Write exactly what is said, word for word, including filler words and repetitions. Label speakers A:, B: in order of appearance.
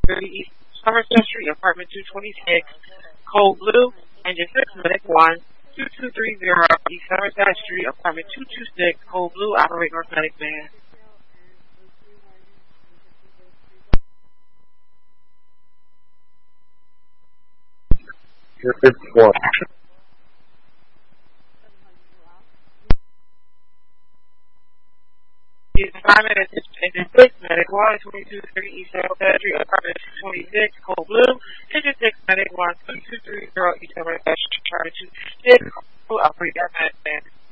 A: thirty East Somerset Street, apartment two twenty-six, code blue, engine six, medic one, two two three zero East Somerset Street, apartment two twenty-six, code blue, operate North Medic van.
B: You're fifty-four.
A: The assignment is engine six, medic one, twenty-two thirty East Somerset Street, apartment two twenty-six, code blue, engine six, medic one, two two three zero East Somerset Street, apartment two twenty-six, code blue, operate North Medic van.